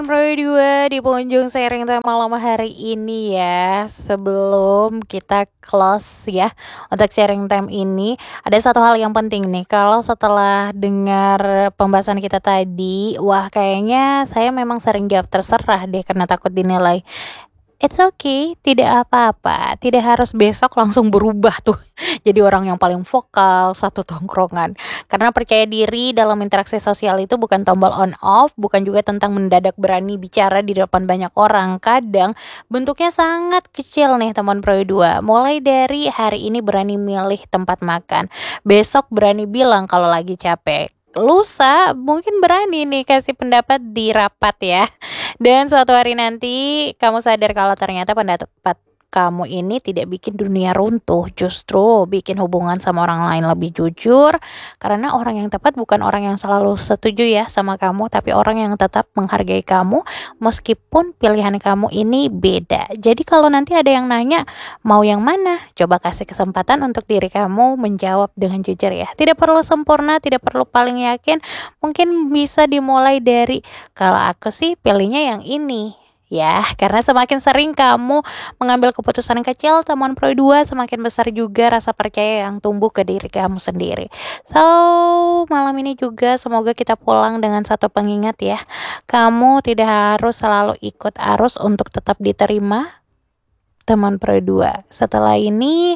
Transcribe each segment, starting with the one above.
Pro 2 di pengunjung sharing time malam hari ini ya. Sebelum kita close ya untuk sharing time ini, ada satu hal yang penting nih. Kalau setelah dengar pembahasan kita tadi, wah kayaknya saya memang sering jawab terserah deh karena takut dinilai. It's okay, tidak apa-apa. Tidak harus besok langsung berubah tuh. Jadi orang yang paling vokal satu tongkrongan. Karena percaya diri dalam interaksi sosial itu bukan tombol on off, bukan juga tentang mendadak berani bicara di depan banyak orang. Kadang bentuknya sangat kecil nih teman Pro 2. Mulai dari hari ini berani milih tempat makan. Besok berani bilang kalau lagi capek. Lusa mungkin berani nih kasih pendapat di rapat ya. Dan suatu hari nanti kamu sadar kalau ternyata pendapat kamu ini tidak bikin dunia runtuh, justru bikin hubungan sama orang lain lebih jujur. Karena orang yang tepat bukan orang yang selalu setuju ya sama kamu, tapi orang yang tetap menghargai kamu meskipun pilihan kamu ini beda. Jadi kalau nanti ada yang nanya mau yang mana, coba kasih kesempatan untuk diri kamu menjawab dengan jujur ya. Tidak perlu sempurna, tidak perlu paling yakin. Mungkin bisa dimulai dari kalau aku sih pilihnya yang ini. Ya, karena semakin sering kamu mengambil keputusan kecil, teman Pro 2, semakin besar juga rasa percaya yang tumbuh ke diri kamu sendiri. So, malam ini juga semoga kita pulang dengan satu pengingat ya. Kamu tidak harus selalu ikut arus untuk tetap diterima, teman Pro 2. Setelah ini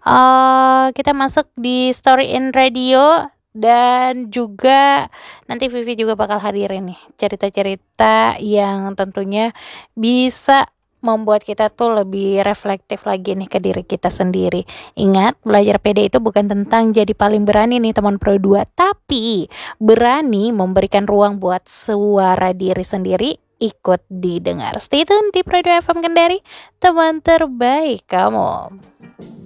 kita masuk di Story in Radio. Dan juga nanti Vivi juga bakal hadirin nih cerita-cerita yang tentunya bisa membuat kita tuh lebih reflektif lagi nih ke diri kita sendiri. Ingat, belajar pede itu bukan tentang jadi paling berani nih teman Pro 2, tapi berani memberikan ruang buat suara diri sendiri ikut didengar. Stay tune di Pro 2 FM Kendari, teman terbaik kamu.